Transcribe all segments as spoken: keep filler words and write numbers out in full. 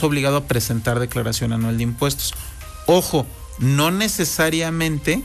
obligado a presentar declaración anual de impuestos. Ojo, no necesariamente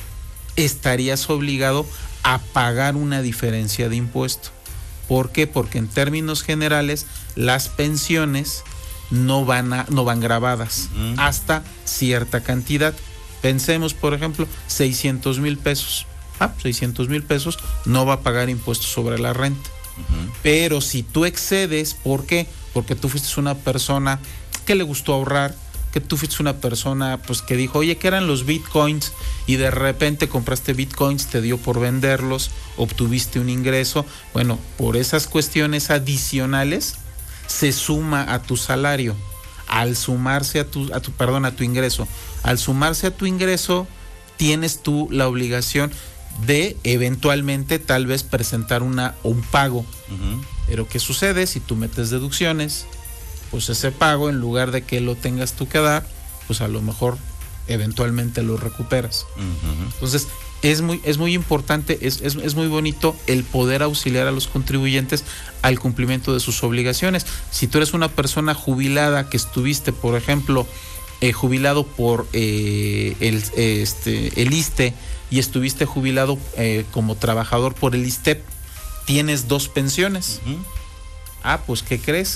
estarías obligado a pagar una diferencia de impuesto. ¿Por qué? Porque en términos generales las pensiones no van a, no van grabadas uh-huh. hasta cierta cantidad. Pensemos, por ejemplo, seiscientos mil pesos. Ah, seiscientos mil pesos no va a pagar impuestos sobre la renta. Uh-huh. Pero si tú excedes, ¿por qué? Porque tú fuiste una persona que le gustó ahorrar, que tú fuiste una persona pues que dijo, oye, ¿qué eran los bitcoins? Y de repente compraste bitcoins, te dio por venderlos, obtuviste un ingreso. Bueno, por esas cuestiones adicionales se suma a tu salario. Al sumarse a tu, a tu, perdón, a tu ingreso. Al sumarse a tu ingreso, tienes tú la obligación de eventualmente tal vez presentar una un pago. Uh-huh. Pero ¿qué sucede si tú metes deducciones? Pues ese pago, en lugar de que lo tengas tú que dar, pues a lo mejor eventualmente lo recuperas. Uh-huh. Entonces es muy, es muy importante, es, es, es muy bonito el poder auxiliar a los contribuyentes al cumplimiento de sus obligaciones. Si tú eres una persona jubilada que estuviste, por ejemplo, eh, jubilado por eh, el, este, el ISSSTE y estuviste jubilado eh, como trabajador por el ISSSTEP, tienes dos pensiones. Uh-huh. Ah, pues ¿qué crees?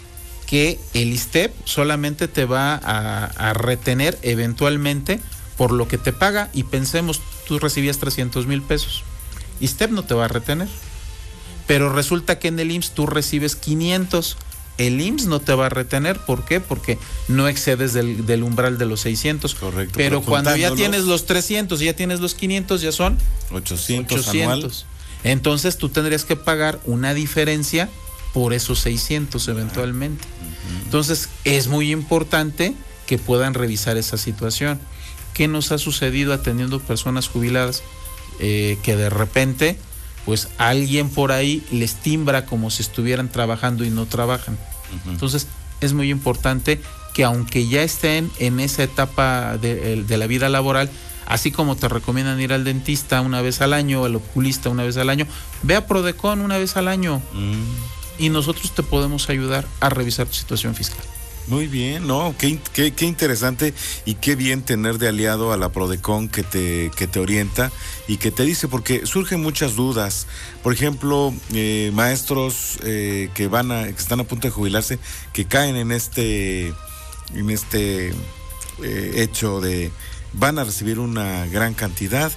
Que el ISSSTEP solamente te va a, a retener eventualmente por lo que te paga, y pensemos, tú recibías trescientos mil pesos, ISSSTEP no te va a retener, pero resulta que en el I M S S tú recibes quinientos, el I M S S no te va a retener. ¿Por qué? Porque no excedes del, del umbral de los seiscientos. Correcto. Pero, pero cuando ya tienes los trescientos, ya tienes los quinientos, ya son ochocientos, ochocientos anual. Entonces tú tendrías que pagar una diferencia por esos seiscientos eventualmente. Uh-huh. Entonces es muy importante que puedan revisar esa situación. ¿Qué nos ha sucedido atendiendo personas jubiladas? Eh, que de repente pues alguien por ahí les timbra como si estuvieran trabajando y no trabajan. Uh-huh. Entonces es muy importante que aunque ya estén en esa etapa de, de la vida laboral, así como te recomiendan ir al dentista una vez al año, al oculista una vez al año, ve a Prodecon una vez al año. Uh-huh. Y nosotros te podemos ayudar a revisar tu situación fiscal. Muy bien, no, qué, qué, qué interesante y qué bien tener de aliado a la Prodecon que te, que te orienta y que te dice, porque surgen muchas dudas. Por ejemplo, eh, maestros eh, que van a, que están a punto de jubilarse, que caen en este, en este eh, hecho de van a recibir una gran cantidad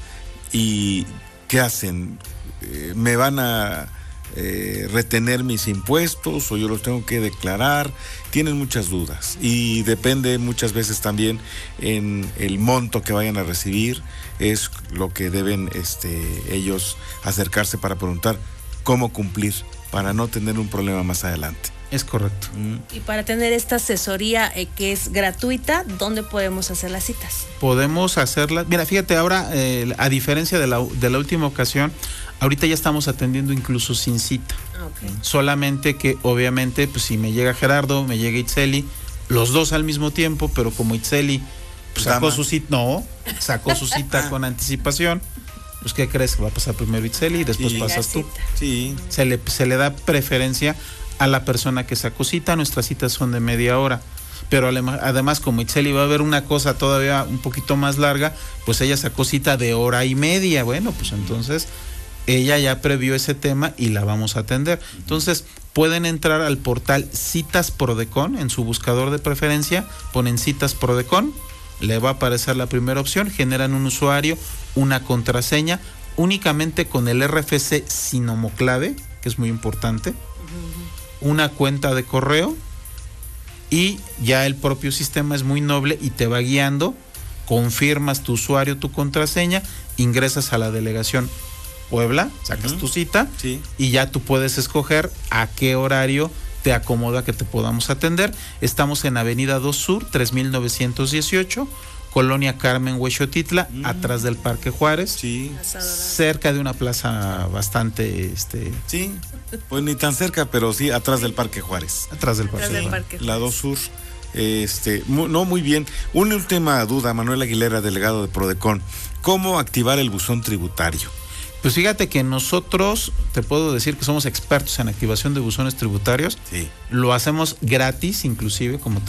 y ¿qué hacen? Eh, ¿Me van a Eh, retener mis impuestos o yo los tengo que declarar? Tienen muchas dudas y depende muchas veces también en el monto que vayan a recibir, es lo que deben este, ellos acercarse para preguntar cómo cumplir para no tener un problema más adelante. Es correcto. Mm. Y para tener esta asesoría eh, que es gratuita, ¿dónde podemos hacer las citas? Podemos hacerlas, mira, fíjate, ahora eh, a diferencia de la, de la última ocasión, ahorita ya estamos atendiendo incluso sin cita. Okay. Solamente que obviamente pues si me llega Gerardo, me llega Itzeli, los dos al mismo tiempo, pero como Itzeli pues, sacó Dama. su cita, no, sacó su cita con anticipación, pues ¿qué crees? Va a pasar primero Itzeli y después sí. pasas tú. Sí. Se le, se le da preferencia a la persona que sacó cita. Nuestras citas son de media hora, pero además como Itzeli va a haber una cosa todavía un poquito más larga, pues ella sacó cita de hora y media. Bueno, pues entonces ella ya previó ese tema y la vamos a atender. Entonces pueden entrar al portal Citas Prodecon, en su buscador de preferencia ponen Citas Prodecon, le va a aparecer la primera opción, generan un usuario, una contraseña, únicamente con el R F C sin homoclave, que es muy importante, una cuenta de correo, y ya el propio sistema es muy noble y te va guiando, confirmas tu usuario, tu contraseña, ingresas a la delegación Puebla, sacas uh-huh. tu cita, sí. y ya tú puedes escoger a qué horario te acomoda que te podamos atender. Estamos en Avenida dos Sur, tres mil novecientos dieciocho, Colonia Carmen, Huexotitla, mm. atrás del Parque Juárez, sí. cerca de una plaza bastante... este Sí, pues ni tan cerca, pero sí, atrás del Parque Juárez. Atrás del Parque, atrás del Juárez. Parque Juárez. La dos Sur. Este, mu- no, muy bien. Una última duda, Manuel Aguilera, delegado de Prodecon. ¿Cómo activar el buzón tributario? Pues fíjate que nosotros, te puedo decir que somos expertos en activación de buzones tributarios. Sí. Lo hacemos gratis, inclusive, como